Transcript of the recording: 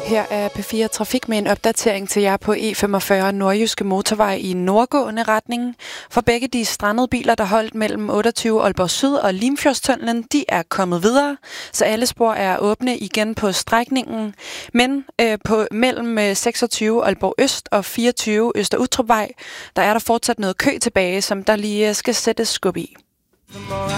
Her er P4 Trafik med en opdatering til jer på E45 Nordjyske Motorvej i nordgående retning. For begge de strandede biler, der holdt mellem 28 Aalborg Syd og Limfjordstunnelen, de er kommet videre, så alle spor er åbne igen på strækningen. Men mellem 26 Aalborg Øst og 24 Øster Utrupvej, der er der fortsat noget kø tilbage, som der lige skal sættes skub i.